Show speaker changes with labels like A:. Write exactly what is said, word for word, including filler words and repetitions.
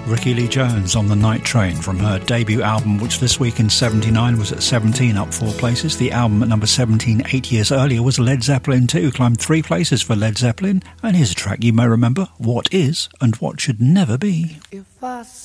A: Rickie Lee Jones on The Night Train from her debut album, which this week in seventy-nine was at seventeen, up four places. The album at number seventeen eight years earlier was Led Zeppelin two, climbed three places for Led Zeppelin. And here's a track you may remember, What Is and What Should Never Be.
B: If I